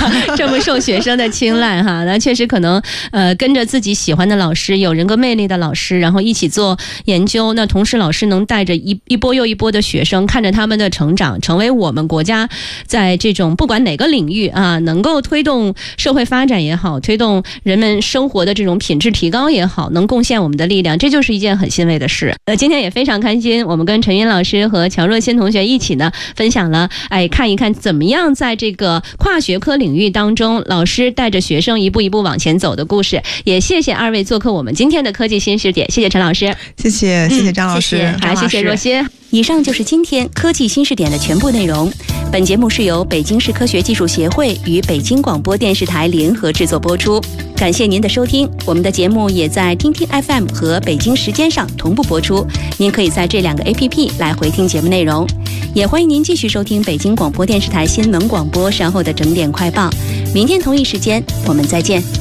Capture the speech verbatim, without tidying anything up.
这么受学生的青睐哈。那确实可能呃跟着自己喜欢的老师，有人格魅力的老师，然后一起做研究，那同时老师能带着一一波又一波的学生，看着他们的成长，成为我们国家在这种不管哪个领域啊，能够推动社会发展也好，推动人们生活的这种品质提高也好，能贡献我们的力量，这就是一件很欣慰的事。呃，今天也非常开心，我们跟陈云老师和乔若欣同学一起呢，分享了哎看一看怎么样在这个跨学科领域当中，老师带着学生一步一步往前走的故事。也谢谢二位做客我们今天的科技新视点，谢谢陈老师， 谢谢谢谢张老师， 嗯、好，谢谢若欣。 以上就是今天科技新视点的全部内容。本节目是由北京市科学技术协会与北京广播电视台联合制作播出。感谢您的收听，我们的节目也在听听 F M 和北京时间上同步播出，您可以在这两个 A P P 来回听节目内容。也欢迎您继续收听北京广播电视台新闻广播稍后的整点快报。明天同一时间我们再见。